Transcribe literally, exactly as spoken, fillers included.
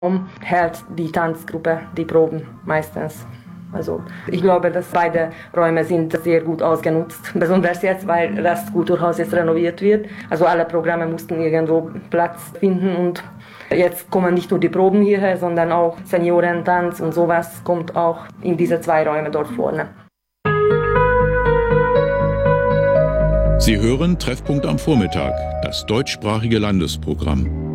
hält die Tanzgruppe die Proben meistens. Also ich glaube, dass beide Räume sind sehr gut ausgenutzt, besonders jetzt, weil das Kulturhaus jetzt renoviert wird. Also alle Programme mussten irgendwo Platz finden und jetzt kommen nicht nur die Proben hierher, sondern auch Seniorentanz und sowas kommt auch in diese zwei Räume dort vorne. Sie hören Treffpunkt am Vormittag, das deutschsprachige Landesprogramm.